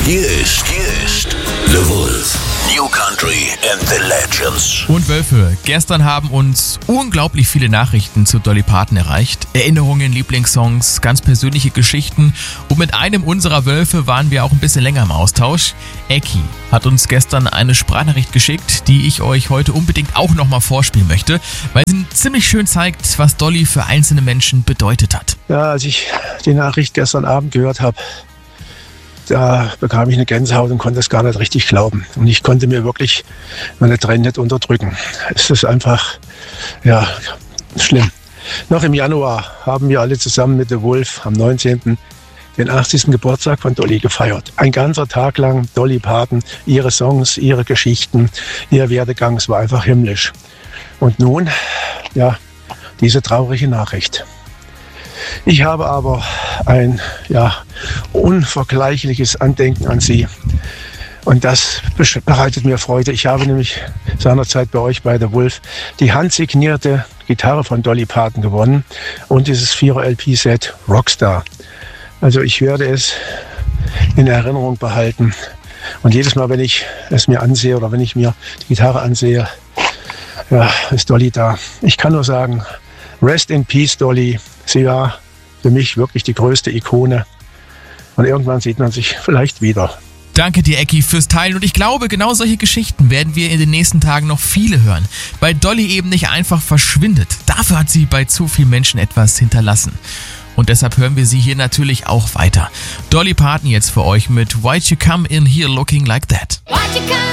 Hier ist The Wolf. New Country and the Legends. Und Wölfe, gestern haben uns unglaublich viele Nachrichten zu Dolly Parton erreicht. Erinnerungen, Lieblingssongs, ganz persönliche Geschichten. Und mit einem unserer Wölfe waren wir auch ein bisschen länger im Austausch. Ecki hat uns gestern eine Sprachnachricht geschickt, die ich euch heute unbedingt auch nochmal vorspielen möchte, weil sie ziemlich schön zeigt, was Dolly für einzelne Menschen bedeutet hat. Ja, als ich die Nachricht gestern Abend gehört habe, da bekam ich eine Gänsehaut und konnte es gar nicht richtig glauben. Und ich konnte mir wirklich meine Tränen nicht unterdrücken. Es ist einfach, ja, schlimm. Noch im Januar haben wir alle zusammen mit The Wolf am 19. den 80. Geburtstag von Dolly gefeiert. Ein ganzer Tag lang Dolly Parton, ihre Songs, ihre Geschichten, ihr Werdegang, es war einfach himmlisch. Und nun, ja, diese traurige Nachricht. Ich habe aber ein unvergleichliches Andenken an sie. Und das bereitet mir Freude. Ich habe nämlich seinerzeit bei euch bei The Wolf die handsignierte Gitarre von Dolly Parton gewonnen und dieses 4er LP-Set Rockstar. Also ich werde es in Erinnerung behalten. Und jedes Mal, wenn ich es mir ansehe oder wenn ich mir die Gitarre ansehe, ja, ist Dolly da. Ich kann nur sagen, rest in peace, Dolly. Sie war für mich wirklich die größte Ikone. Und irgendwann sieht man sich vielleicht wieder. Danke dir, Ecki, fürs Teilen. Und ich glaube, genau solche Geschichten werden wir in den nächsten Tagen noch viele hören. Weil Dolly eben nicht einfach verschwindet. Dafür hat sie bei zu vielen Menschen etwas hinterlassen. Und deshalb hören wir sie hier natürlich auch weiter. Dolly Parton jetzt für euch mit Why'd You Come In Here Looking Like That. Why'd you come